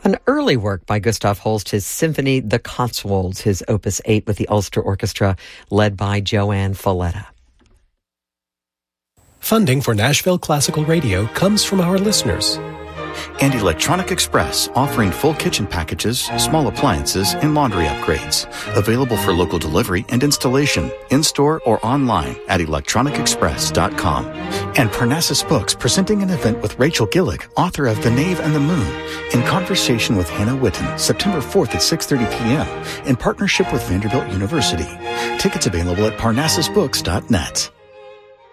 An early work by Gustav Holst, his symphony, The Cotswolds, his Opus 8 with the Ulster Orchestra, led by Joanne Folletta. Funding for Nashville Classical Radio comes from our listeners. And Electronic Express, offering full kitchen packages, small appliances, and laundry upgrades. Available for local delivery and installation, in-store or online at electronicexpress.com. And Parnassus Books, presenting an event with Rachel Gillick, author of The Knave and the Moon, in conversation with Hannah Witten, September 4th at 6:30 p.m., in partnership with Vanderbilt University. Tickets available at parnassusbooks.net.